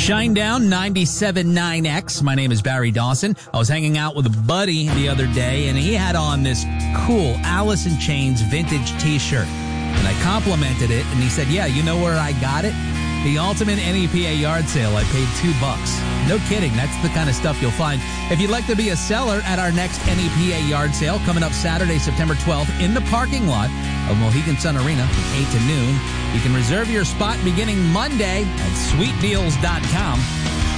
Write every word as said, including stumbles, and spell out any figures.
Shinedown ninety-seven point nine X. My name is Barry Dawson. I was hanging out with a buddy the other day, and he had on this cool Alice in Chains vintage t-shirt. And I complimented it, and he said, yeah, you know where I got it? The Ultimate N E P A yard sale. I paid two bucks. No kidding. That's the kind of stuff you'll find. If you'd like to be a seller at our next N E P A yard sale coming up Saturday, September twelfth in the parking lot of Mohegan Sun Arena from eight to noon, you can reserve your spot beginning Monday at sweet deals dot com.